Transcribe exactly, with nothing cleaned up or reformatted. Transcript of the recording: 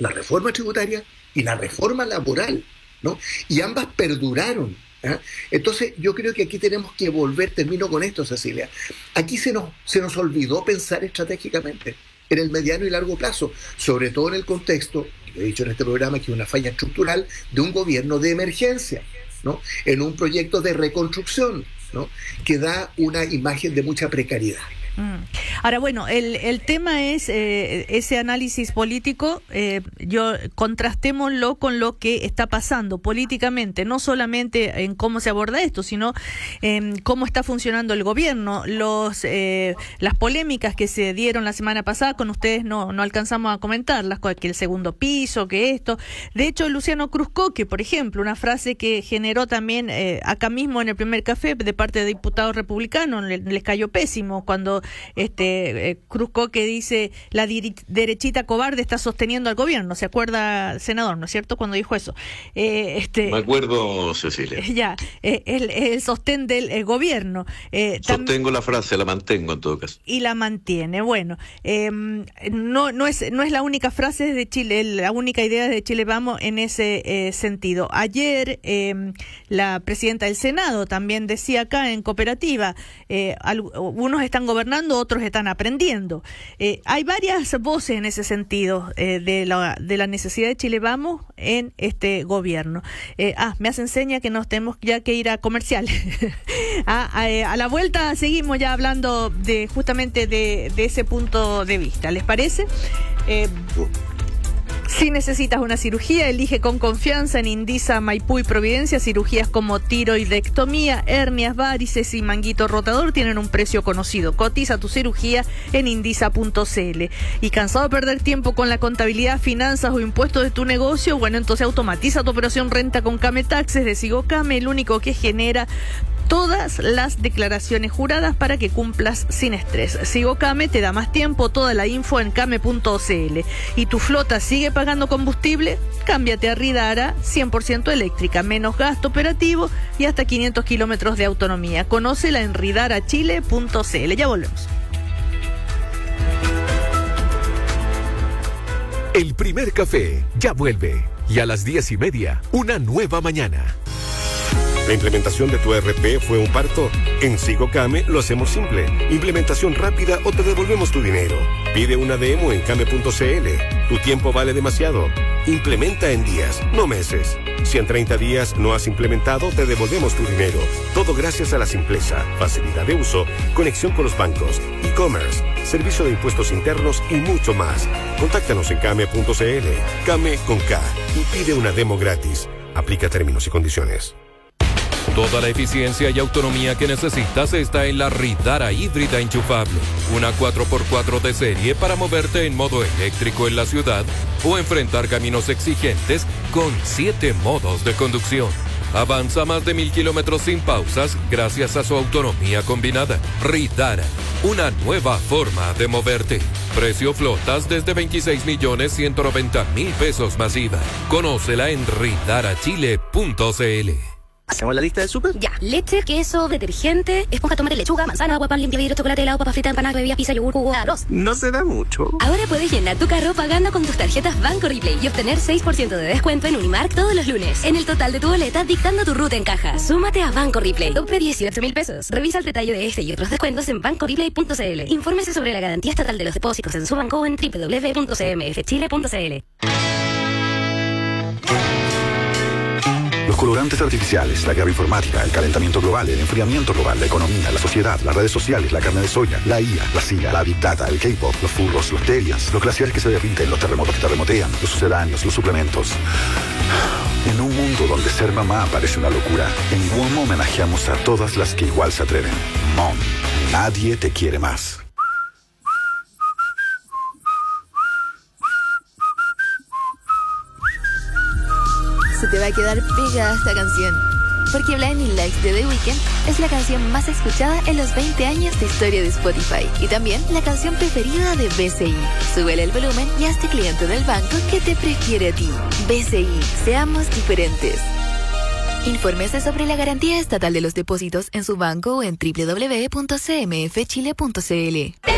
la reforma tributaria y la reforma laboral, ¿no? Y ambas perduraron. ¿eh? Entonces yo creo que aquí tenemos que volver, termino con esto, Cecilia, aquí se nos, se nos olvidó pensar estratégicamente en el mediano y largo plazo, sobre todo en el contexto, lo he dicho en este programa, que es una falla estructural de un gobierno de emergencia, ¿no? En un proyecto de reconstrucción, ¿no? Que da una imagen de mucha precariedad. Mm. Ahora, bueno, el, el tema es eh, ese análisis político, eh, yo contrastémoslo con lo que está pasando políticamente, no solamente en cómo se aborda esto, sino en cómo está funcionando el gobierno. Los eh, las polémicas que se dieron la semana pasada, con ustedes no, no alcanzamos a comentarlas, que el segundo piso, que esto. De hecho, Luciano Cruzcoque, por ejemplo, una frase que generó también eh, acá mismo en el primer café de parte de diputados republicanos, les, les cayó pésimo cuando este eh, Cruzcoque dice la dir- derechita cobarde está sosteniendo al gobierno. ¿Se acuerda, senador, no es cierto, cuando dijo eso? Eh, este, Me acuerdo, Cecilia. Ya, eh, el, el sostén del el gobierno. Eh, Sostengo tam- la frase, la mantengo en todo caso. Y la mantiene. Bueno, eh, no no es no es la única frase de Chile, la única idea de Chile Vamos en ese eh, sentido. Ayer eh, la presidenta del Senado también decía acá en Cooperativa, eh, algunos están gobernando, otros están aprendiendo. Eh, hay varias voces en ese sentido eh, de la de la necesidad de Chile Vamos en este gobierno. Eh, ah, me hacen seña que nos tenemos ya que ir a comercial. a, a, a la vuelta seguimos ya hablando de justamente de, de ese punto de vista. ¿Les parece? Eh, Si necesitas una cirugía, elige con confianza en Indisa, Maipú y Providencia. Cirugías como tiroidectomía, hernias, varices y manguito rotador tienen un precio conocido. Cotiza tu cirugía en indisa punto c l. ¿Y cansado de perder tiempo con la contabilidad, finanzas o impuestos de tu negocio? Bueno, entonces automatiza tu operación renta con Came Taxes de Sigocame, el único que genera todas las declaraciones juradas para que cumplas sin estrés. Sigocame te da más tiempo, toda la info en came punto c l. ¿Y tu flota sigue pagando combustible? Cámbiate a Ridara, cien por ciento eléctrica, menos gasto operativo y hasta quinientos kilómetros de autonomía. Conócela en ridara chile punto c l. Ya volvemos. El primer café ya vuelve. Y a las diez y media, una nueva mañana. ¿La implementación de tu E R P fue un parto? En Sigocame lo hacemos simple. Implementación rápida o te devolvemos tu dinero. Pide una demo en came punto c l. Tu tiempo vale demasiado. Implementa en días, no meses. Si en treinta días no has implementado, te devolvemos tu dinero. Todo gracias a la simpleza, facilidad de uso, conexión con los bancos, e-commerce, servicio de impuestos internos y mucho más. Contáctanos en came punto c l. Came con K y pide una demo gratis. Aplica términos y condiciones. Toda la eficiencia y autonomía que necesitas está en la Ridara híbrida enchufable. Una cuatro por cuatro de serie para moverte en modo eléctrico en la ciudad o enfrentar caminos exigentes con siete modos de conducción. Avanza más de mil kilómetros sin pausas gracias a su autonomía combinada. Ridara, una nueva forma de moverte. Precio flotas desde veintiséis millones ciento noventa mil pesos masiva. Conócela en ridara chile punto c l. ¿Hacemos la lista del súper? Ya. Leche, queso, detergente, esponja, tomate, lechuga, manzana, agua, pan, limpia vidrio, chocolate, helado, papa frita, empanada, bebidas, pizza, yogur, jugo, arroz. No se da mucho. Ahora puedes llenar tu carro pagando con tus tarjetas Banco Replay y obtener seis por ciento de descuento en Unimark todos los lunes. En el total de tu boleta, dictando tu ruta en caja. Súmate a Banco Replay. Tope dieciocho mil pesos. Revisa el detalle de este y otros descuentos en banco replay punto c l. Infórmese sobre la garantía estatal de los depósitos en su banco en doble u doble u doble u punto c m f chile punto c l. Los colorantes artificiales, la guerra informática, el calentamiento global, el enfriamiento global, la economía, la sociedad, las redes sociales, la carne de soya, la I A, la C I A, la Big Data, el K-pop, los furros, los terians, los glaciares que se derriten, los terremotos que terremotean, los sucedáneos, los suplementos. En un mundo donde ser mamá parece una locura, en W O M homenajeamos a todas las que igual se atreven. Mom, nadie te quiere más. Se te va a quedar pegada esta canción, porque Blinding Lights de The Weeknd es la canción más escuchada en los veinte años de historia de Spotify y también la canción preferida de B C I. Súbele el volumen y hazte cliente del banco que te prefiere a ti. B C I, seamos diferentes. Infórmese sobre la garantía estatal de los depósitos en su banco o en doble u doble u doble u punto c m f chile punto c l.